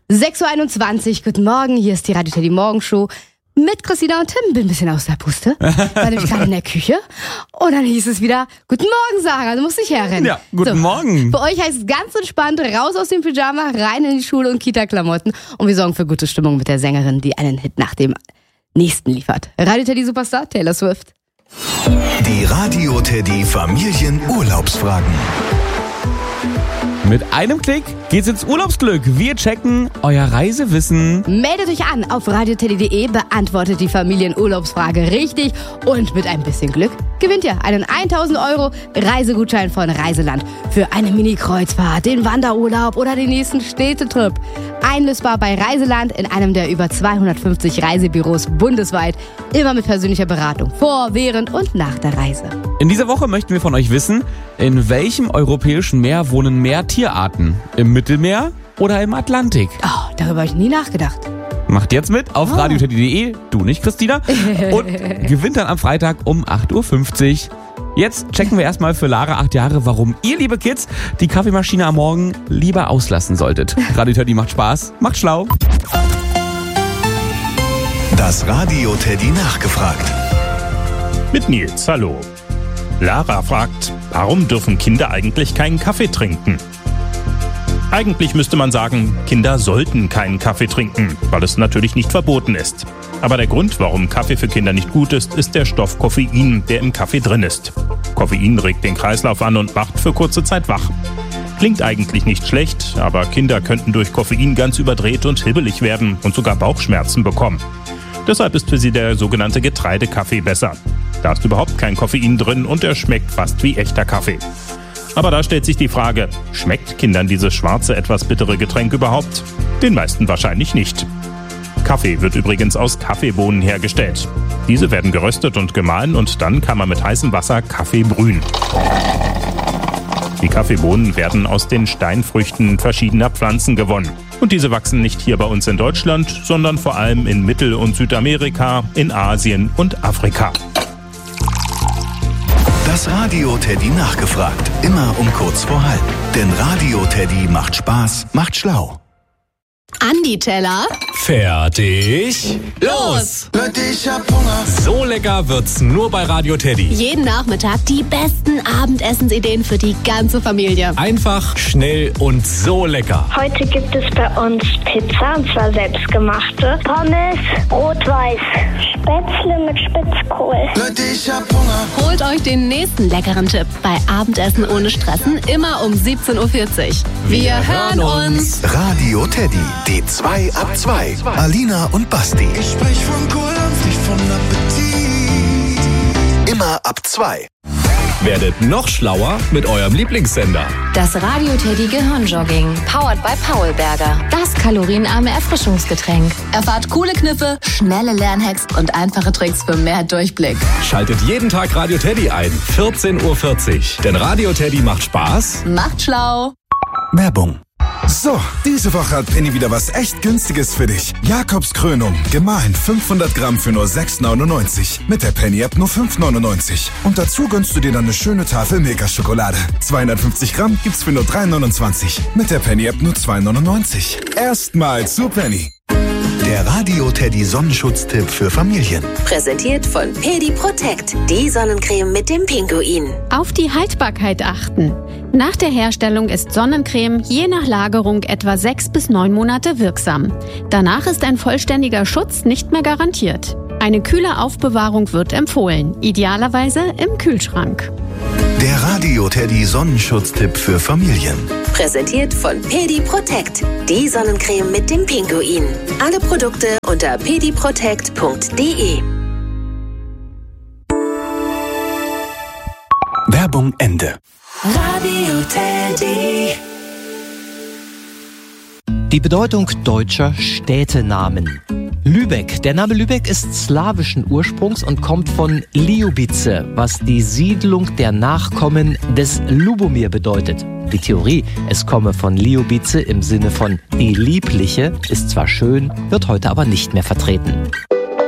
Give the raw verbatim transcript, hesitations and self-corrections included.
sechs Uhr einundzwanzig, guten Morgen, hier ist die Radio Teddy Morgenshow mit Christina und Tim. Bin ein bisschen aus der Puste, war nämlich gerade in der Küche und dann hieß es wieder, guten Morgen Sarah, du musst dich herrennen. Ja, guten so, Morgen. Für euch heißt es ganz entspannt, raus aus dem Pyjama, rein in die Schule und Kita-Klamotten und wir sorgen für gute Stimmung mit der Sängerin, die einen Hit nach dem nächsten liefert. Radio Teddy Superstar, Taylor Swift. Die Radio Teddy Familienurlaubsfragen. Mit einem Klick geht's ins Urlaubsglück. Wir checken euer Reisewissen. Meldet euch an auf radio teddy punkt de, beantwortet die Familienurlaubsfrage richtig und mit ein bisschen Glück gewinnt ihr einen tausend Euro Reisegutschein von Reiseland für eine Mini-Kreuzfahrt, den Wanderurlaub oder den nächsten Städtetrip. Einlösbar bei Reiseland in einem der über zweihundertfünfzig Reisebüros bundesweit. Immer mit persönlicher Beratung vor, während und nach der Reise. In dieser Woche möchten wir von euch wissen, in welchem europäischen Meer wohnen mehr Tierarten? Im Mittelmeer oder im Atlantik? Oh, darüber habe ich nie nachgedacht. Macht jetzt mit auf Oh. radio teddy punkt de, du nicht, Christina, und gewinnt dann am Freitag um acht Uhr fünfzig. Jetzt checken wir erstmal für Lara, acht Jahre, warum ihr, liebe Kids, die Kaffeemaschine am Morgen lieber auslassen solltet. Radio Teddy macht Spaß, macht schlau. Das Radio Teddy nachgefragt. Mit Nils, hallo. Lara fragt, warum dürfen Kinder eigentlich keinen Kaffee trinken? Eigentlich müsste man sagen, Kinder sollten keinen Kaffee trinken, weil es natürlich nicht verboten ist. Aber der Grund, warum Kaffee für Kinder nicht gut ist, ist der Stoff Koffein, der im Kaffee drin ist. Koffein regt den Kreislauf an und macht für kurze Zeit wach. Klingt eigentlich nicht schlecht, aber Kinder könnten durch Koffein ganz überdreht und hibbelig werden und sogar Bauchschmerzen bekommen. Deshalb ist für sie der sogenannte Getreidekaffee besser. Da ist überhaupt kein Koffein drin und er schmeckt fast wie echter Kaffee. Aber da stellt sich die Frage, schmeckt Kindern dieses schwarze, etwas bittere Getränk überhaupt? Den meisten wahrscheinlich nicht. Kaffee wird übrigens aus Kaffeebohnen hergestellt. Diese werden geröstet und gemahlen und dann kann man mit heißem Wasser Kaffee brühen. Die Kaffeebohnen werden aus den Steinfrüchten verschiedener Pflanzen gewonnen. Und diese wachsen nicht hier bei uns in Deutschland, sondern vor allem in Mittel- und Südamerika, in Asien und Afrika. Das Radio Teddy nachgefragt. Immer um kurz vor halb. Denn Radio Teddy macht Spaß, macht schlau. Andi Teller. Fertig. Los! Leute, ich hab Hunger. So lecker wird's nur bei Radio Teddy. Jeden Nachmittag die besten Abendessensideen für die ganze Familie. Einfach, schnell und so lecker. Heute gibt es bei uns Pizza, und zwar selbstgemachte. Pommes, rot-weiß, Spätzle mit Spitzkohl. Leute, ich hab Hunger. Holt euch den nächsten leckeren Tipp bei Abendessen ohne Stressen, immer um siebzehn Uhr vierzig. Wir hören uns. Radio Teddy, die zwei ab zwei. Alina und Basti. Ich sprech von Kohl und nicht von Appetit. Immer ab zwei. Werdet noch schlauer mit eurem Lieblingssender. Das Radio Teddy Gehirnjogging. Powered by Paulberger. Das kalorienarme Erfrischungsgetränk. Erfahrt coole Kniffe, schnelle Lernhacks und einfache Tricks für mehr Durchblick. Schaltet jeden Tag Radio Teddy ein, vierzehn Uhr vierzig. Denn Radio Teddy macht Spaß. Macht schlau. Werbung. So, diese Woche hat Penny wieder was echt Günstiges für dich. Jakobs Krönung, gemahlen fünfhundert Gramm für nur sechs neunundneunzig. Mit der Penny-App nur fünf neunundneunzig. Und dazu gönnst du dir dann eine schöne Tafel Milka-Schokolade. zweihundertfünfzig Gramm gibt's für nur drei neunundzwanzig. Mit der Penny-App nur zwei neunundneunzig. Erstmal zu Penny. Der Radio Teddy Sonnenschutztipp für Familien. Präsentiert von Pedi Protect, die Sonnencreme mit dem Pinguin. Auf die Haltbarkeit achten. Nach der Herstellung ist Sonnencreme je nach Lagerung etwa sechs bis neun Monate wirksam. Danach ist ein vollständiger Schutz nicht mehr garantiert. Eine kühle Aufbewahrung wird empfohlen, idealerweise im Kühlschrank. Der Radio Teddy Sonnenschutztipp für Familien. Präsentiert von Pedi Protect, die Sonnencreme mit dem Pinguin. Alle Produkte unter pedi protect punkt de. Werbung Ende. Radio Teddy. Die Bedeutung deutscher Städtenamen. Lübeck. Der Name Lübeck ist slawischen Ursprungs und kommt von Ljubice, was die Siedlung der Nachkommen des Lubomir bedeutet. Die Theorie, es komme von Ljubice im Sinne von die Liebliche, ist zwar schön, wird heute aber nicht mehr vertreten.